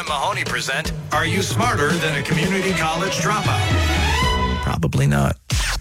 and Mahoney present Are You Smarter Than a Community College Dropout? Probably not.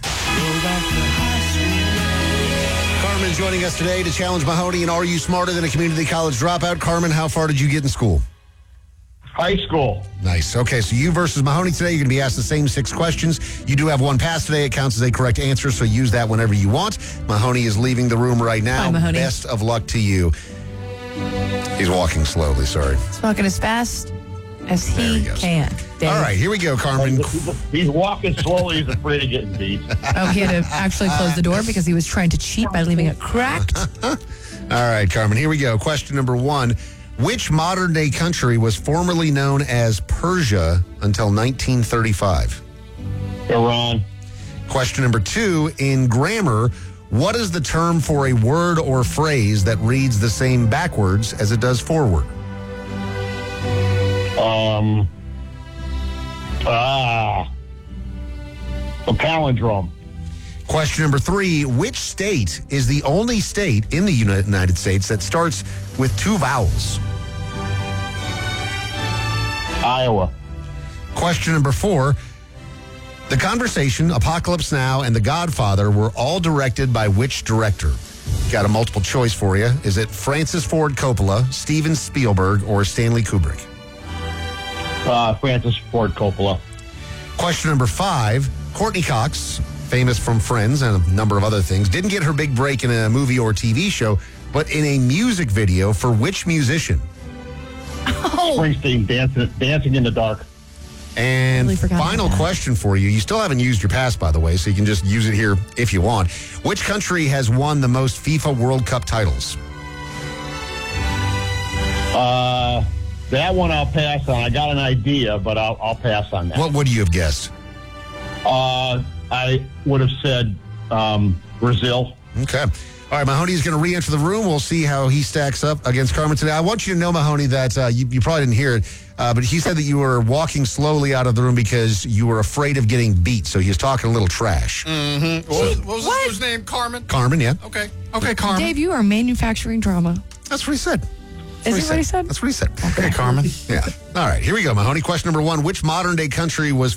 Carmen joining us today to challenge Mahoney in Are You Smarter Than a Community College Dropout? Carmen, how far did you get in school? High school. Nice. Okay, so you versus Mahoney today. You're going to be asked the same 6 questions. You do have one pass today. It counts as a correct answer, so use that whenever you want. Mahoney is leaving the room right now. Bye, Mahoney. Best of luck to you. He's walking slowly, sorry. He's walking as fast as he can. Dave. All right, here we go, Carmen. He's walking slowly. He's afraid of getting beat. Oh, he had to actually close the door because he was trying to cheat by leaving it cracked. All right, Carmen, here we go. Question number 1. Which modern-day country was formerly known as Persia until 1935? Iran. Question number 2. In grammar, what is the term for a word or phrase that reads the same backwards as it does forward? A palindrome. Question number 3. Which state is the only state in the United States that starts with 2 vowels? Iowa. Question number 4. The Conversation, Apocalypse Now, and The Godfather were all directed by which director? Got a multiple choice for you. Is it Francis Ford Coppola, Steven Spielberg, or Stanley Kubrick? Francis Ford Coppola. Question number 5. Courtney Cox, famous from Friends and a number of other things, didn't get her big break in a movie or TV show, but in a music video for which musician? Springsteen, Dancing in the Dark. And Really forgot final about that. question for you. You still haven't used your pass, by the way, so you can just use it here if you want. Which country has won the most FIFA World Cup titles? That one I'll pass on. I got an idea, but I'll pass on that. What would you have guessed? I would have said Brazil. Okay. All right, Mahoney's going to re-enter the room. We'll see how he stacks up against Carmen today. I want you to know, Mahoney, that you probably didn't hear it, but he said that you were walking slowly out of the room because you were afraid of getting beat, so he was talking a little trash. Mm-hmm. What was his name? Carmen? Carmen, yeah. Okay, Carmen. Dave, you are manufacturing drama. That's what he said. Is it what he said? That's what he said. Okay, Carmen. Yeah. All right, here we go, Mahoney. Question number 1. Which modern-day country was